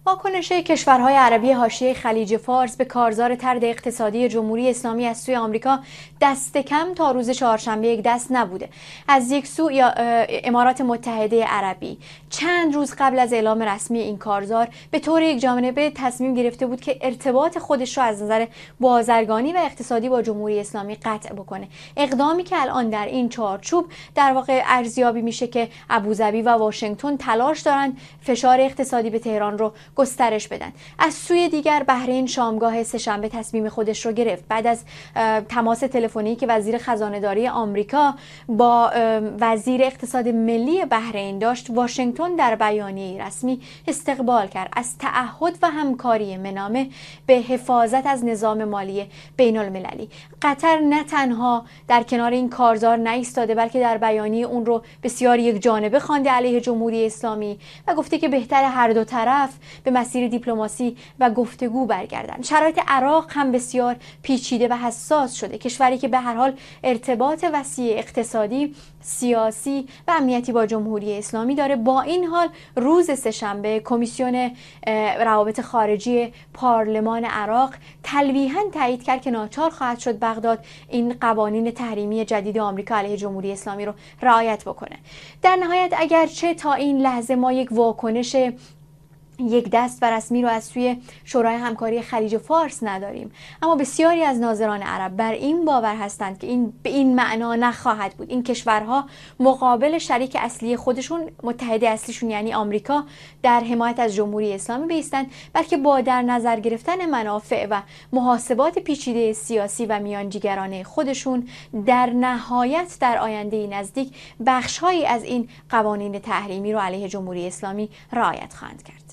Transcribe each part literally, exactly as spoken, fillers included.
واکنش کشورهای عربی حاشیه خلیج فارس به کارزار طرد اقتصادی جمهوری اسلامی از سوی آمریکا دست کم تا روز چهارشنبه یک دست نبوده. از یک سو یا امارات متحده عربی چند روز قبل از اعلام رسمی این کارزار به طور یک جانبه تصمیم گرفته بود که ارتباط خودش را از نظر بازرگانی و اقتصادی با جمهوری اسلامی قطع بکنه. اقدامی که الان در این چارچوب در واقع ارزیابی میشه که ابوظبی و واشنگتن تلاش دارن فشار اقتصادی به تهران رو گسترش بدن. از سوی دیگر بحرین شامگاه سه‌شنبه تصمیم خودش رو گرفت. بعد از تماس تلفنی که وزیر خزانه‌داری آمریکا با وزیر اقتصاد ملی بحرین داشت، واشنگتن در بیانیه رسمی استقبال کرد از تعهد و همکاری منامه به حفاظت از نظام مالی بین المللی. قطر نه تنها در کنار این کارزار نایستاده، بلکه در بیانیه اون رو بسیار یک جانبه خوانده علیه جمهوری اسلامی و گفته که بهتر هر دو طرف به مسیر دیپلماسی و گفتگو برگردند. شرایط عراق هم بسیار پیچیده و حساس شده. کشوری که به هر حال ارتباط وسیع اقتصادی، سیاسی و امنیتی با جمهوری اسلامی داره، با این حال روز سه‌شنبه کمیسیون روابط خارجی پارلمان عراق تلویحاً تایید کرد که ناچار خواهد شد بغداد این قوانین تحریمی جدید آمریکا علیه جمهوری اسلامی رو رعایت بکنه. در نهایت اگرچه تا این لحظه ما یک واکنش یک دست و رسمی رو از سوی شورای همکاری خلیج فارس نداریم، اما بسیاری از ناظران عرب بر این باور هستند که این به این معنا نخواهد بود. این کشورها مقابل شریک اصلی خودشون، متحد اصلیشون یعنی آمریکا، در حمایت از جمهوری اسلامی بایستند، بلکه با در نظر گرفتن منافع و محاسبات پیچیده سیاسی و میانجیگرانه خودشون در نهایت در آینده نزدیک بخش‌هایی از این قوانین تحریمی رو علیه جمهوری اسلامی رعایت خواهند کرد.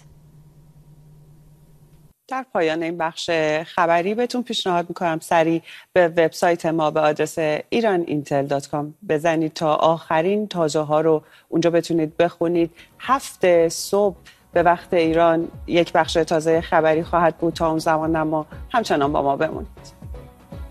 در پایان این بخش خبری بهتون پیشنهاد میکنم سریع به وبسایت ما به آدرس ایران اینتل دات کام بزنید تا آخرین تازه ها رو اونجا بتونید بخونید. هفت صبح به وقت ایران یک بخش تازه خبری خواهد بود. تا اون زمان اما همچنان با ما بمونید.